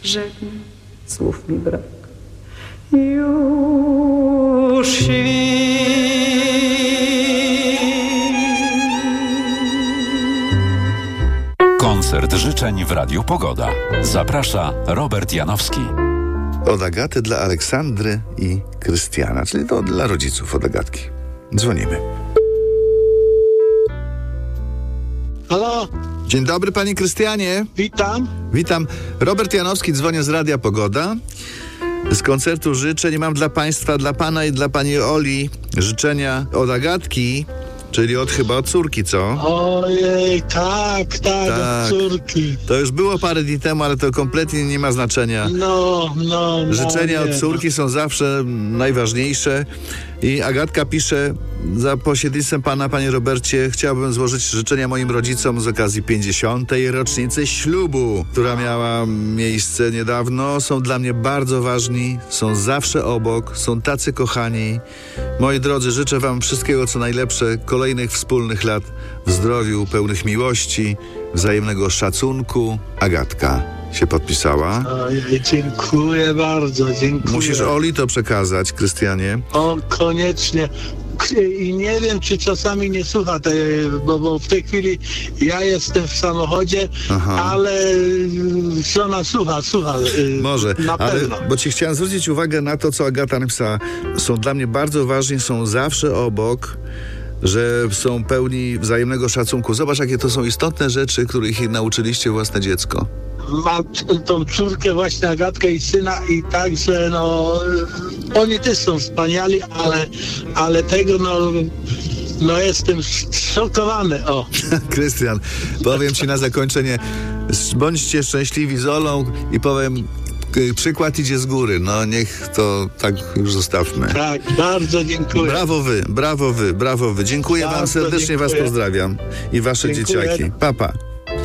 Żegnam, słów mi brak. Już świt. Koncert życzeń w Radiu Pogoda. Zaprasza Robert Janowski. Od Agaty dla Aleksandry i Krystiana, czyli to dla rodziców od Agatki. Dzwonimy. Halo, Dzień dobry, panie Krystianie. witam. Witam. Robert Janowski, dzwonię z Radia Pogoda. Z koncertu życzeń mam dla państwa, dla pana i dla pani Oli życzenia od Agatki, czyli chyba od córki, co? Ojej, tak, od córki. To już było parę dni temu, ale to kompletnie nie ma znaczenia. No. Życzenia od córki są zawsze najważniejsze. I Agatka pisze: za pośrednictwem pana, panie Robercie, chciałbym złożyć życzenia moim rodzicom z okazji 50. rocznicy ślubu, która miała miejsce niedawno. Są dla mnie bardzo ważni, są zawsze obok, są tacy kochani. Moi drodzy, życzę wam wszystkiego, co najlepsze, kolejnych wspólnych lat w zdrowiu, pełnych miłości, wzajemnego szacunku. Agatka się podpisała. Ojej, dziękuję bardzo, dziękuję. Musisz Oli to przekazać, Krystianie. O, koniecznie. I nie wiem, czy czasami nie słucha, bo w tej chwili ja jestem w samochodzie, ale żona słucha. Może, na pewno. Bo ci chciałem zwrócić uwagę na to, co Agata napisała. Są dla mnie bardzo ważni, są zawsze obok, że są pełni wzajemnego szacunku. Zobacz, jakie to są istotne rzeczy, których nauczyliście własne dziecko. Mam tą córkę właśnie, Agatkę i syna, i także oni też są wspaniali, ale tego jestem szokowany. O. Krystian, powiem ci na zakończenie, bądźcie szczęśliwi z Olą i powiem, przykład idzie z góry. No niech to tak już zostawmy. Tak, bardzo dziękuję. Brawo wy. Dziękuję wam serdecznie, was pozdrawiam. I wasze dzieciaki. Papa.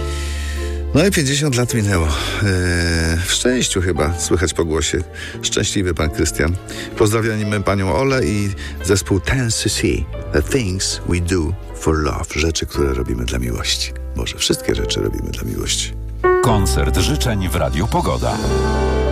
No i 50 lat minęło. W szczęściu chyba, słychać po głosie. Szczęśliwy pan Krystian. Pozdrawiamy panią Olę i zespół Tennessee. The things we do for love. Rzeczy, które robimy dla miłości. Może wszystkie rzeczy robimy dla miłości. Koncert życzeń w Radiu Pogoda.